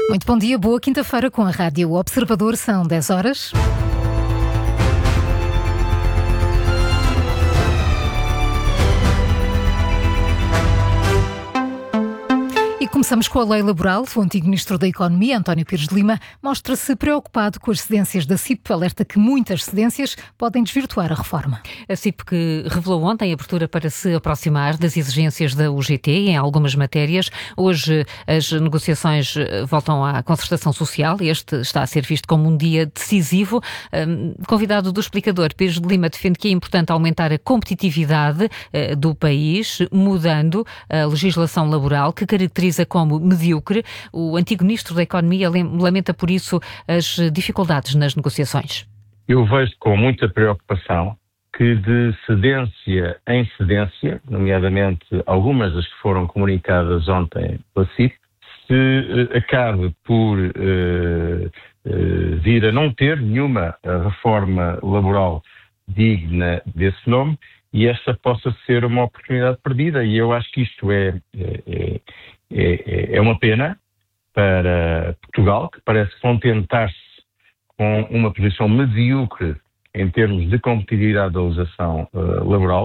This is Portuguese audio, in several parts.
Muito bom dia, boa quinta-feira com a Rádio Observador, são 10 horas. E começamos com a lei laboral. O antigo Ministro da Economia, António Pires de Lima, mostra-se preocupado com as cedências da CIP. Alerta que muitas cedências podem desvirtuar a reforma. A CIP que revelou ontem a abertura para se aproximar das exigências da UGT em algumas matérias. Hoje as negociações voltam à concertação social. Este está a ser visto como um dia decisivo. Convidado do explicador, Pires de Lima defende que é importante aumentar a competitividade do país, mudando a legislação laboral que caracteriza como medíocre. O antigo Ministro da Economia lamenta por isso as dificuldades nas negociações. Eu vejo com muita preocupação que de cedência em cedência, nomeadamente algumas das que foram comunicadas ontem pela CIP, se acabe por vir a não ter nenhuma reforma laboral digna desse nome e esta possa ser uma oportunidade perdida. E eu acho que isto é uma pena para Portugal, que parece contentar-se com uma posição medíocre em termos de competitividade da legislação laboral.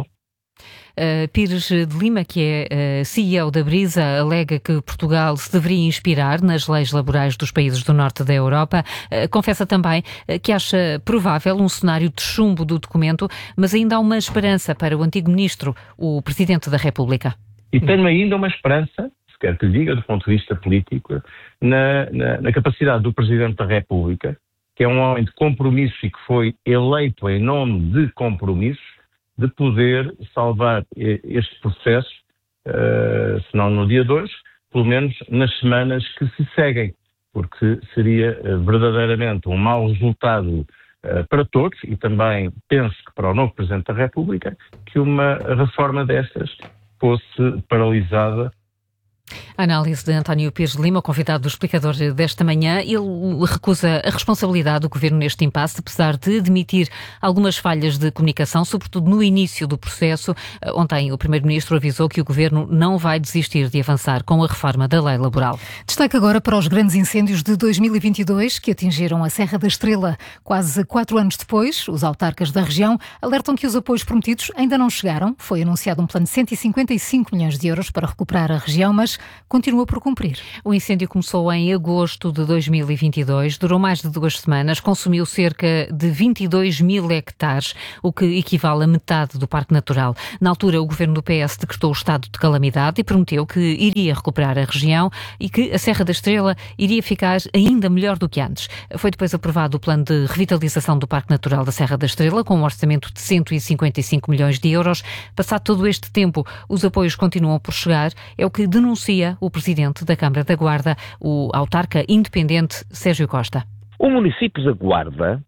Pires de Lima, que é CEO da Brisa, alega que Portugal se deveria inspirar nas leis laborais dos países do norte da Europa. Confessa também que acha provável um cenário de chumbo do documento, mas ainda há uma esperança para o antigo Ministro, o Presidente da República. E tenho ainda uma esperança, se quer que lhe diga, do ponto de vista político, na capacidade do Presidente da República, que é um homem de compromisso e que foi eleito em nome de compromissos, de poder salvar este processo, se não no dia de hoje, pelo menos nas semanas que se seguem, porque seria verdadeiramente um mau resultado para todos e também penso que para o novo Presidente da República que uma reforma destas fosse paralisada. A análise de António Pires de Lima, o convidado do explicador desta manhã. Ele recusa a responsabilidade do Governo neste impasse, apesar de admitir algumas falhas de comunicação, sobretudo no início do processo. Ontem o Primeiro-Ministro avisou que o Governo não vai desistir de avançar com a reforma da lei laboral. Destaque agora para os grandes incêndios de 2022 que atingiram a Serra da Estrela. Quase 4 anos depois, os autarcas da região alertam que os apoios prometidos ainda não chegaram. Foi anunciado um plano de 155 milhões de euros para recuperar a região, mas continua por cumprir. O incêndio começou em agosto de 2022, durou mais de 2 semanas, consumiu cerca de 22 mil hectares, o que equivale a metade do Parque Natural. Na altura, o governo do PS decretou o estado de calamidade e prometeu que iria recuperar a região e que a Serra da Estrela iria ficar ainda melhor do que antes. Foi depois aprovado o plano de revitalização do Parque Natural da Serra da Estrela, com um orçamento de 155 milhões de euros. Passado todo este tempo, os apoios continuam por chegar, é o que denuncia o Presidente da Câmara da Guarda, o autarca independente Sérgio Costa. O município da Guarda